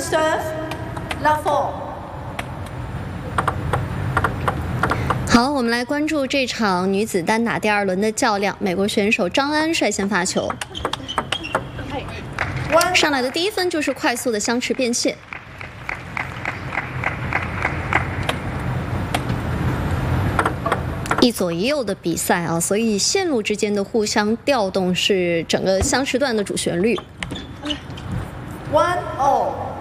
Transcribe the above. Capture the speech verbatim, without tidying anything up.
serve, love four。 好，我们来关注这场女子单打第二轮的较量。美国选手张安率先发球，上来的第一分就是快速的相持变线。一左一右的比赛啊，所以线路之间的互相调动是整个相持段的主旋律。 One all。